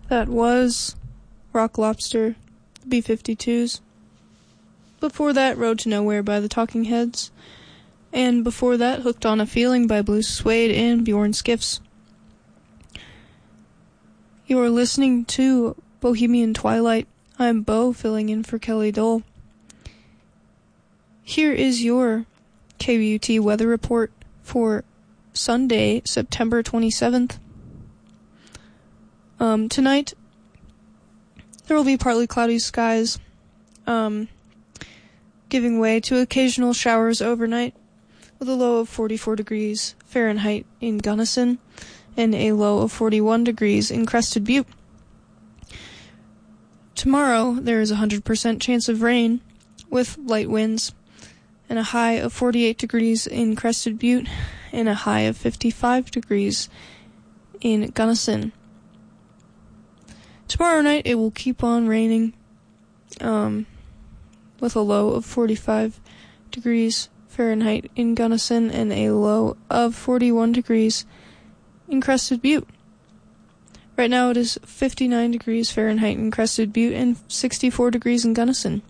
That was Rock Lobster, the B-52s. Before that, Road to Nowhere by the Talking Heads. And before that, Hooked on a Feeling by Blue Suede and Bjorn Skiffs. You are listening to Bohemian Twilight. I'm Bo, filling in for Kelly Dole. Here is your KBUT weather report for Sunday, September 27th. Tonight, there will be partly cloudy skies, giving way to occasional showers overnight, with a low of 44 degrees Fahrenheit in Gunnison and a low of 41 degrees in Crested Butte. Tomorrow, there is a 100% chance of rain with light winds and a high of 48 degrees in Crested Butte and a high of 55 degrees in Gunnison. Tomorrow night, it will keep on raining with a low of 45 degrees Fahrenheit in Gunnison and a low of 41 degrees in Crested Butte. Right now it is 59 degrees Fahrenheit in Crested Butte and 64 degrees in Gunnison.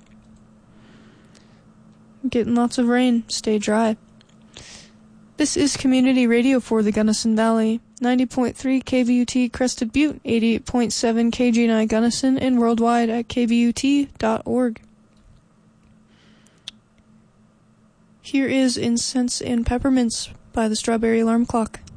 Getting lots of rain. Stay dry. This is Community Radio for the Gunnison Valley. 90.3 KVUT Crested Butte, 88.7 KG9 Gunnison, and worldwide at kvut.org. Here is Incense and Peppermints by the Strawberry Alarm Clock.